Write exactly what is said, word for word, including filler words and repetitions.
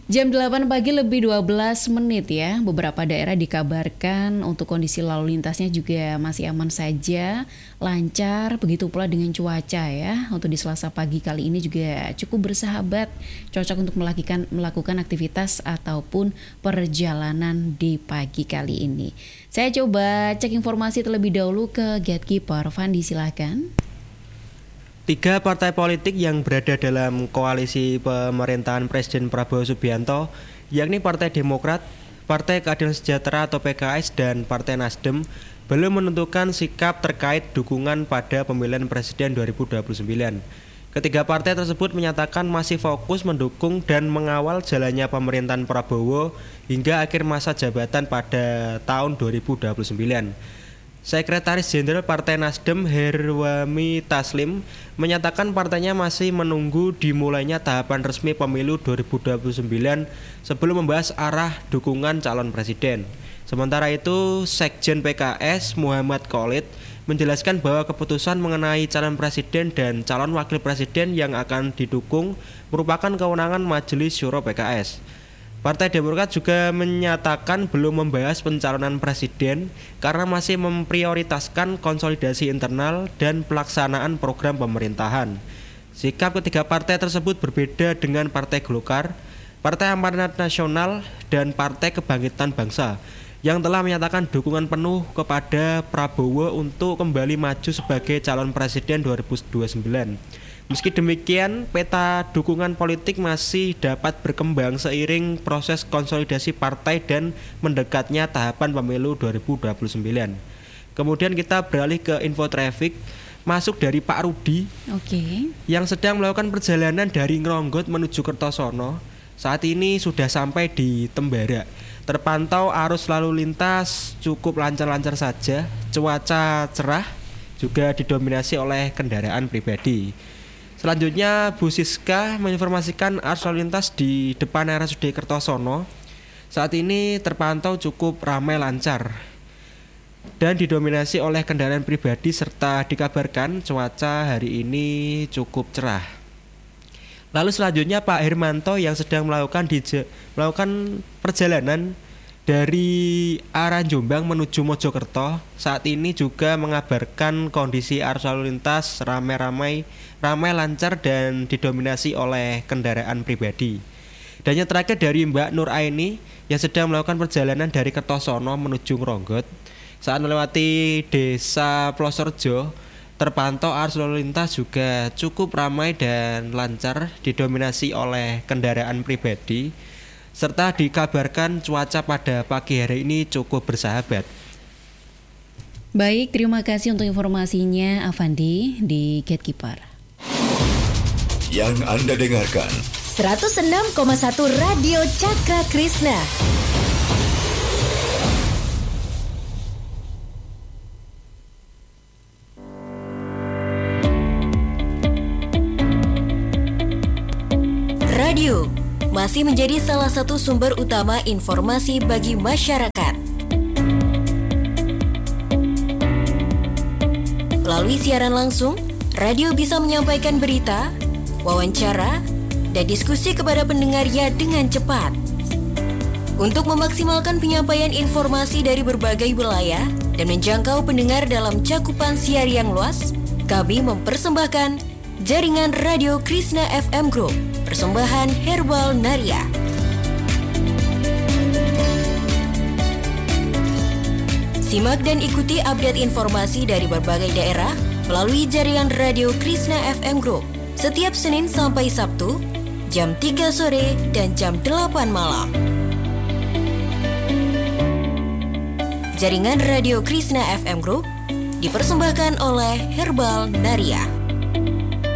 Jam delapan pagi lebih dua belas menit ya. Beberapa daerah dikabarkan untuk kondisi lalu lintasnya juga masih aman saja, lancar, begitu pula dengan cuaca ya. Untuk di Selasa pagi kali ini juga cukup bersahabat, cocok untuk melakukan melakukan aktivitas ataupun perjalanan di pagi kali ini. Saya coba cek informasi terlebih dahulu ke Gatekeeper. Fandi, silakan. Tiga partai politik yang berada dalam koalisi pemerintahan Presiden Prabowo Subianto, yakni Partai Demokrat, Partai Keadilan Sejahtera atau P K S, dan Partai Nasdem, belum menentukan sikap terkait dukungan pada pemilihan Presiden dua ribu dua puluh sembilan. Ketiga partai tersebut menyatakan masih fokus mendukung dan mengawal jalannya pemerintahan Prabowo hingga akhir masa jabatan pada tahun dua ribu dua puluh sembilan. Sekretaris Jenderal Partai Nasdem Herwami Taslim menyatakan partainya masih menunggu dimulainya tahapan resmi pemilu dua ribu dua puluh sembilan sebelum membahas arah dukungan calon presiden. Sementara itu, Sekjen P K S Muhammad Khalid menjelaskan bahwa keputusan mengenai calon presiden dan calon wakil presiden yang akan didukung merupakan kewenangan Majelis Syuro P K S. Partai Demokrat juga menyatakan belum membahas pencalonan presiden karena masih memprioritaskan konsolidasi internal dan pelaksanaan program pemerintahan. Sikap ketiga partai tersebut berbeda dengan Partai Golkar, Partai Amanat Nasional, dan Partai Kebangkitan Bangsa yang telah menyatakan dukungan penuh kepada Prabowo untuk kembali maju sebagai calon presiden dua ribu dua puluh sembilan. Meski demikian, peta dukungan politik masih dapat berkembang seiring proses konsolidasi partai dan mendekatnya tahapan pemilu dua ribu dua puluh sembilan. Kemudian kita beralih ke info traffic, masuk dari Pak Rudi, Oke. yang sedang melakukan perjalanan dari Ngronggot menuju Kertosono. Saat ini sudah sampai di Tembara. Terpantau arus lalu lintas cukup lancar-lancar saja, cuaca cerah, juga didominasi oleh kendaraan pribadi. Selanjutnya, Bu Siska menginformasikan arus lalu lintas di depan R S U D Kertosono saat ini terpantau cukup ramai lancar dan didominasi oleh kendaraan pribadi serta dikabarkan cuaca hari ini cukup cerah. Lalu selanjutnya Pak Hermanto yang sedang melakukan dij- melakukan perjalanan dari arah Jombang menuju Mojokerto saat ini juga mengabarkan kondisi arus lalu lintas ramai-ramai, ramai lancar dan didominasi oleh kendaraan pribadi. Dan yang terakhir dari Mbak Nur Aini yang sedang melakukan perjalanan dari Kertosono menuju Ngronggot saat melewati Desa Plosorjo, terpantau arus lalu lintas juga cukup ramai dan lancar didominasi oleh kendaraan pribadi. Serta dikabarkan cuaca pada pagi hari ini cukup bersahabat. Baik, terima kasih untuk informasinya Avandi di Gatekeeper. Yang Anda dengarkan seratus enam koma satu Radio Cakra Krishna. Radio masih menjadi salah satu sumber utama informasi bagi masyarakat. Melalui siaran langsung, radio bisa menyampaikan berita, wawancara, dan diskusi kepada pendengarnya dengan cepat. Untuk memaksimalkan penyampaian informasi dari berbagai wilayah dan menjangkau pendengar dalam cakupan siar yang luas, kami mempersembahkan Jaringan Radio Krishna F M Group, persembahan Herbal Naria. Simak dan ikuti update informasi dari berbagai daerah melalui jaringan Radio Krishna F M Group setiap Senin sampai Sabtu, jam tiga sore dan jam delapan malam. Jaringan Radio Krishna F M Group dipersembahkan oleh Herbal Naria.